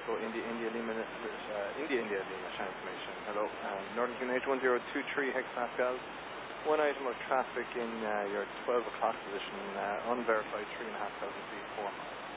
Echo India Lima, Shan information. Hello, Northern QNH 1023 hectopascals. One item of traffic in your 12 o'clock position, unverified 3,500 feet, 4 miles.